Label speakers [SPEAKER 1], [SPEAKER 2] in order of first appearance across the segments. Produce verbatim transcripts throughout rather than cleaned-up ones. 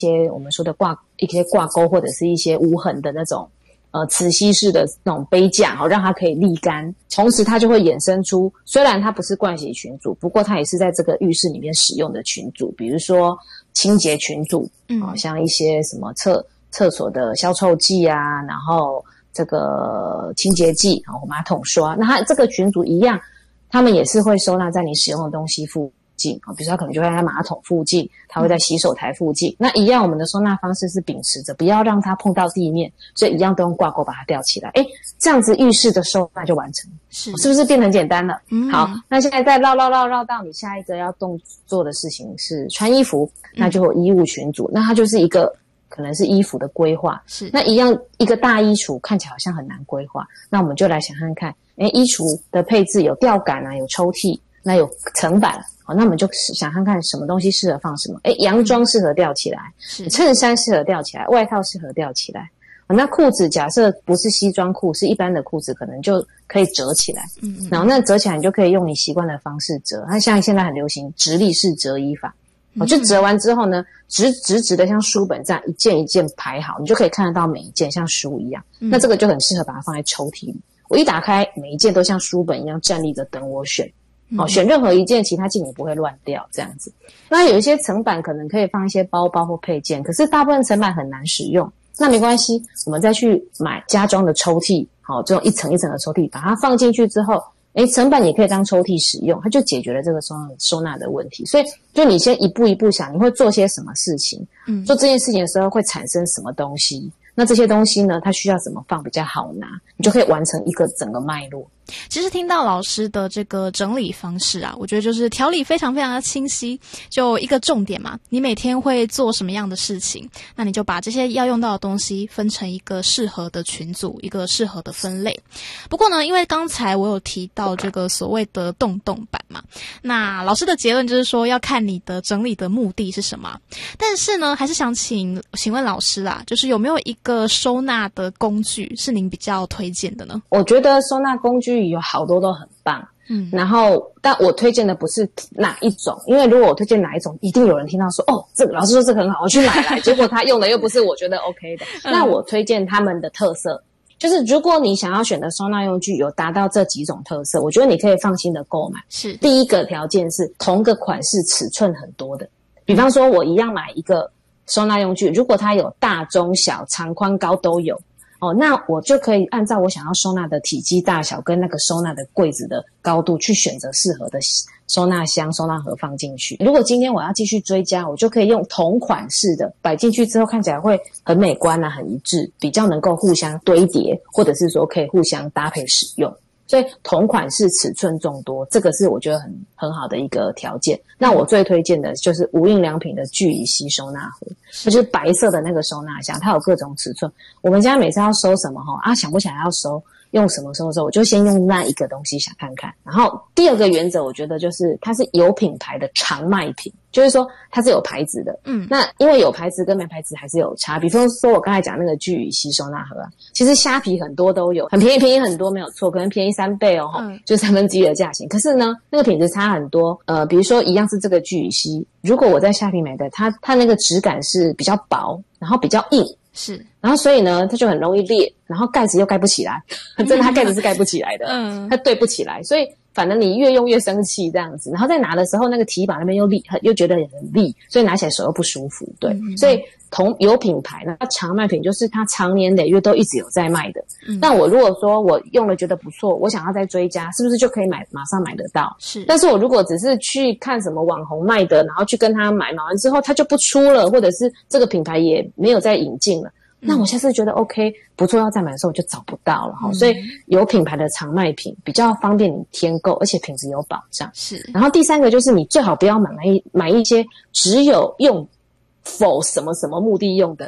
[SPEAKER 1] 些我们说的挂一些挂钩或者是一些无痕的那种呃磁吸式的那种杯架，哦，让它可以沥干。同时它就会衍生出，虽然它不是盥洗群组，不过它也是在这个浴室里面使用的群组，比如说清洁群组，嗯，哦，像一些什么厕厕所的消臭剂啊，然后这个清洁剂，然后马桶刷，那它这个群组一样，他们也是会收纳在你使用的东西附近，比如说它可能就会在马桶附近，它会在洗手台附近，那一样我们的收纳方式是秉持着不要让它碰到地面，所以一样都用挂钩把它吊起来。诶，这样子浴室的收纳就完成，是是不是变得很简单了？嗯，好，那现在再绕绕绕绕到你下一个要动做的事情是穿衣服，那就有衣物群组，那它就是一个可能是衣服的规划，是那一样一个大衣橱看起来好像很难规划，那我们就来想看看，诶，衣橱的配置有吊杆啊，有抽屉，那有层板，好，那我们就想看看什么东西适合放什么。诶，洋装适合吊起来，衬衫适合吊起来，外套适合吊起来。好，那裤子假设不是西装裤，是一般的裤子，可能就可以折起来。嗯嗯，然后那折起来你就可以用你习惯的方式折。那像现在很流行直立式折衣法，哦，就折完之后呢，直直直的像书本这样一件一件排好，你就可以看得到每一件像书一样。嗯，那这个就很适合把它放在抽屉里。我一打开，每一件都像书本一样站立着等我选。哦，选任何一件，其他件也不会乱掉，这样子。那有一些层板可能可以放一些包包或配件，可是大部分层板很难使用。那没关系，我们再去买家装的抽屉，好，这种一层一层的抽屉，把它放进去之后，诶，层板也可以当抽屉使用，它就解决了这个收纳收纳的问题。所以，就你先一步一步想，你会做些什么事情？嗯，做这件事情的时候会产生什么东西？那这些东西呢，它需要怎么放比较好拿？你就可以完成一个整个脉络。
[SPEAKER 2] 其实听到老师的这个整理方式啊，我觉得就是条理非常非常的清晰，就一个重点嘛，你每天会做什么样的事情，那你就把这些要用到的东西分成一个适合的群组，一个适合的分类。不过呢，因为刚才我有提到这个所谓的洞洞板嘛，那老师的结论就是说要看你的整理的目的是什么。但是呢，还是想请请问老师啦，就是有没有一个收纳的工具是您比较推荐的呢？
[SPEAKER 1] 我觉得收纳工具有好多都很棒，嗯，然后但我推荐的不是哪一种，因为如果我推荐哪一种，一定有人听到说，哦，这个老师说这个很好，我去买来，结果他用的又不是我觉得 OK 的。嗯，那我推荐他们的特色，就是如果你想要选的收纳用具有达到这几种特色，我觉得你可以放心的购买。是，第一个条件是同个款式尺寸很多的，比方说我一样买一个收纳用具，如果它有大中小长宽高都有，哦，那我就可以按照我想要收纳的体积大小跟那个收纳的柜子的高度去选择适合的收纳箱、收纳盒放进去。如果今天我要继续追加，我就可以用同款式的摆进去之后，看起来会很美观啊，很一致，比较能够互相堆叠，或者是说可以互相搭配使用。所以同款式尺寸众多，这个是我觉得很很好的一个条件。那我最推荐的就是无印良品的聚乙烯收纳盒，就是白色的那个收纳箱，它有各种尺寸。我们家每次要收什么啊，想不起来要收，用什么收的时候，我就先用那一个东西想看看。然后第二个原则，我觉得就是它是有品牌的常卖品，就是说它是有牌子的。嗯，那因为有牌子跟没牌子还是有差。比方说我刚才讲那个聚乙烯收纳盒啊，其实虾皮很多都有，很便宜，便宜很多没有错，可能便宜三倍哦，嗯，就三分之一的价钱。可是呢，那个品质差很多。呃，比如说一样是这个聚乙烯，如果我在虾皮买的，它它那个质感是比较薄，然后比较硬。是，然后所以呢，它就很容易裂，然后盖子又盖不起来，真的，它盖子是盖不起来的，嗯，它对不起来，所以反正你越用越生气这样子，然后再拿的时候，那个提把那边又利，又觉得很利，所以拿起来手又不舒服，对，嗯，所以同有品牌，那常卖品就是它常年累月都一直有在卖的。嗯，那我如果说我用了觉得不错，我想要再追加，是不是就可以买，马上买得到？是。但是我如果只是去看什么网红卖的，然后去跟他买，买完之后他就不出了，或者是这个品牌也没有再引进了。那我下次觉得 OK 不错要再买的时候我就找不到了，嗯，所以有品牌的常卖品比较方便你添购，而且品质有保障。是。然后第三个就是你最好不要买买一买一些只有用否什么什么目的用的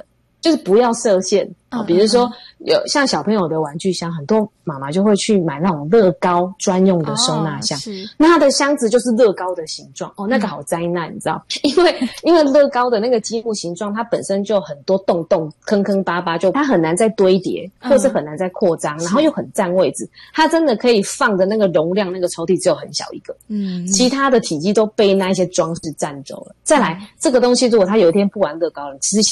[SPEAKER 1] 就是不要设限。哦，比如说有像小朋友的玩具箱，很多妈妈就会去买那种乐高专用的收纳箱，哦，是，那它的箱子就是乐高的形状哦，那个好灾难，嗯，你知道，因为因为乐高的那个积木形状，它本身就很多洞洞坑坑巴巴，就它很难再堆叠，或是很难再扩张，嗯，然后又很占位置，它真的可以放的那个容量，那个抽屉只有很小一个，嗯，其他的体积都被那一些装饰占走了。再来，嗯，这个东西如果它有一天不玩乐高了，其实